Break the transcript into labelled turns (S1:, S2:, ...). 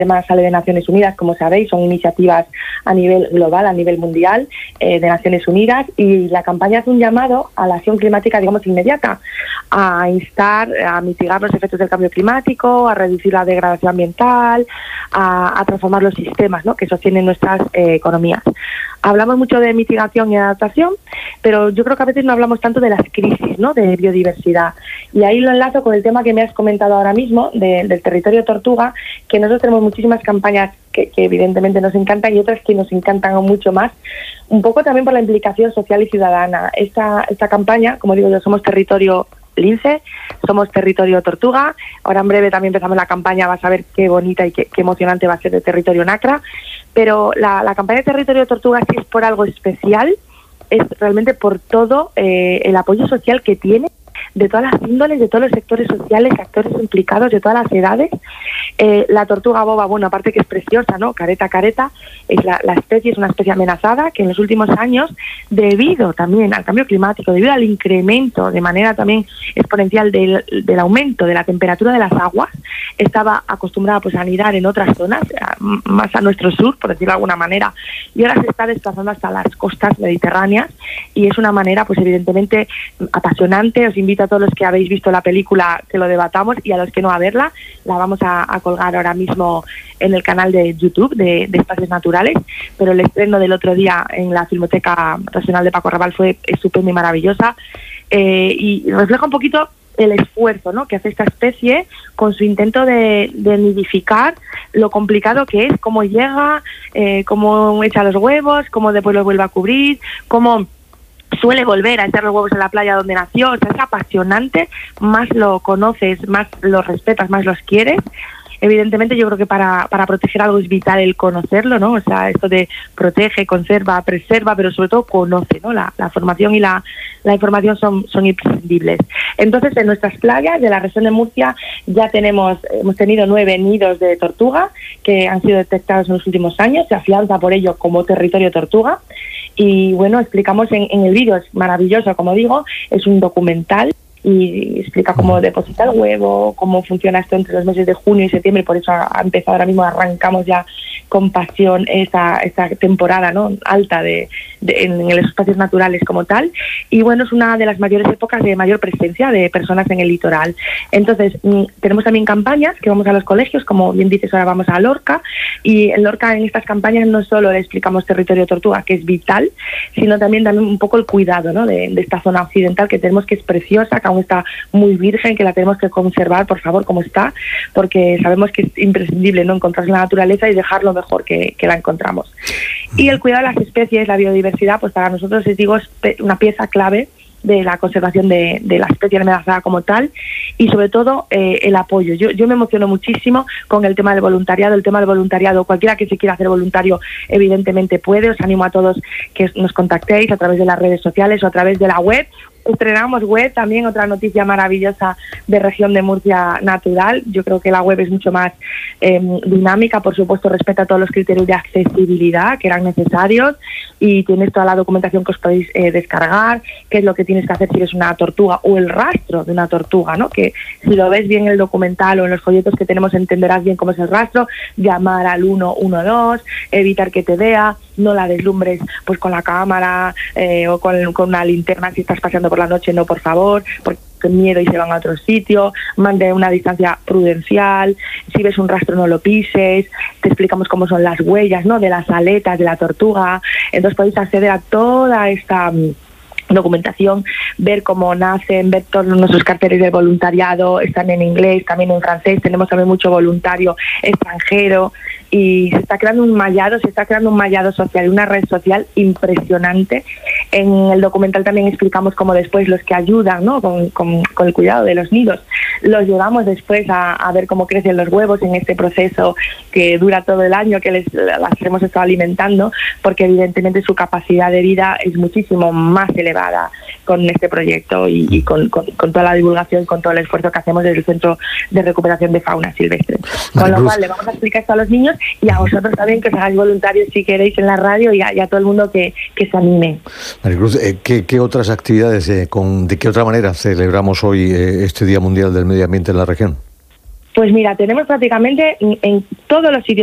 S1: Además sale de Naciones Unidas, como sabéis, son iniciativas a nivel global, a nivel mundial, de Naciones Unidas, y la campaña hace un llamado a la acción climática, digamos, inmediata, a instar a mitigar los efectos del cambio climático, a reducir la degradación ambiental, a transformar los sistemas, ¿no?, que sostienen nuestras economías. Hablamos mucho de mitigación y adaptación, pero yo creo que a veces no hablamos tanto de las crisis, ¿no?, de biodiversidad. Y ahí lo enlazo con el tema que me has comentado ahora mismo, del territorio tortuga, que nosotros tenemos muchísimas campañas que evidentemente nos encantan y otras que nos encantan mucho más, un poco también por la implicación social y ciudadana. Esta campaña, como digo yo, somos territorio lince, somos territorio tortuga. Ahora en breve también empezamos la campaña, vas a ver qué bonita y qué emocionante va a ser de territorio nacra, pero la campaña de territorio tortuga, si es por algo especial, es realmente por todo el apoyo social que tiene, de todas las índoles, de todos los sectores sociales, actores implicados, de todas las edades. La tortuga boba, bueno, aparte que es preciosa, ¿no?, careta, es la especie, es una especie amenazada que en los últimos años, debido también al cambio climático, debido al incremento de manera también exponencial del aumento de la temperatura de las aguas, estaba acostumbrada pues a anidar en otras zonas, más a nuestro sur, por decirlo de alguna manera, y ahora se está desplazando hasta las costas mediterráneas, y es una manera pues evidentemente apasionante. Os invito a todos los que habéis visto la película que lo debatamos, y a los que no, a verla. La vamos a colgar ahora mismo en el canal de YouTube de Espacios Naturales, pero el estreno del otro día en la Filmoteca Regional de Paco Raval fue estupenda y maravillosa, y refleja un poquito el esfuerzo, ¿no?, que hace esta especie con su intento de nidificar, lo complicado que es, cómo llega, cómo echa los huevos, cómo después los vuelve a cubrir, cómo suele volver a echar los huevos en la playa donde nació. O sea, es apasionante, más lo conoces, más lo respetas, más los quieres. Evidentemente yo creo que para proteger algo es vital el conocerlo, ¿no? O sea, esto de protege, conserva, preserva, pero sobre todo conoce, ¿no? La formación y la información son imprescindibles. Entonces, en nuestras playas de la región de Murcia ya hemos tenido 9 nidos de tortuga que han sido detectados en los últimos años. Se afianza por ello como territorio tortuga. Y bueno, explicamos en el vídeo, es maravilloso, como digo, es un documental, y explica cómo deposita el huevo, cómo funciona esto entre los meses de junio y septiembre. Por eso ha empezado ahora mismo, arrancamos ya con pasión esta temporada, ¿no?, alta en los espacios naturales como tal. Y bueno, es una de las mayores épocas de mayor presencia de personas en el litoral. Entonces, tenemos también campañas que vamos a los colegios, como bien dices, ahora vamos a Lorca, y en Lorca, en estas campañas, no solo le explicamos territorio tortuga, que es vital, sino también un poco el cuidado, ¿no?, de esta zona occidental que tenemos, que es preciosa, que aún está muy virgen, que la tenemos que conservar, por favor, como está, porque sabemos que es imprescindible, ¿no?, encontrar la naturaleza y dejarlo mejor que la encontramos. Y el cuidado de las especies, la biodiversidad, pues para nosotros, les digo, es una pieza clave de la conservación de la especie amenazada como tal, y sobre todo el apoyo. Yo me emociono muchísimo con el tema del voluntariado. Cualquiera que se quiera hacer voluntario evidentemente puede. Os animo a todos que nos contactéis a través de las redes sociales o a través de la web. Estrenamos web también, otra noticia maravillosa de Región de Murcia Natural. Yo creo que la web es mucho más dinámica, por supuesto respeta todos los criterios de accesibilidad que eran necesarios, y tienes toda la documentación que os podéis descargar, qué es lo que tienes que hacer si eres una tortuga o el rastro de una tortuga, ¿no?, que si lo ves bien en el documental o en los folletos que tenemos entenderás bien cómo es el rastro. Llamar al 112, evitar que te vea, no la deslumbres pues con la cámara o con una linterna si estás paseando por la noche, no, por favor, porque miedo y se van a otro sitio. Mantén una distancia prudencial, si ves un rastro no lo pises. Te explicamos cómo son las huellas, ¿no?, de las aletas de la tortuga. Entonces podéis acceder a toda esta documentación, ver cómo nacen, ver todos nuestros carteles de voluntariado, están en inglés, también en francés. Tenemos también mucho voluntario extranjero, y se está creando un mallado social, una red social impresionante. En el documental también explicamos cómo después los que ayudan, ¿no?, con el cuidado de los nidos, los llevamos después a ver cómo crecen los huevos en este proceso que dura todo el año, que las hemos estado alimentando, porque evidentemente su capacidad de vida es muchísimo más elevada con este proyecto y con toda la divulgación, con todo el esfuerzo que hacemos desde el Centro de Recuperación de Fauna Silvestre. Con lo cual le vamos a explicar esto a los niños, y a vosotros también, que os hagáis voluntarios si queréis en la radio, y a todo el mundo que se anime.
S2: Maricruz, ¿qué otras actividades, de qué otra manera celebramos hoy este Día Mundial del Medio Ambiente en la región?
S1: Pues mira, tenemos prácticamente en todos los sitios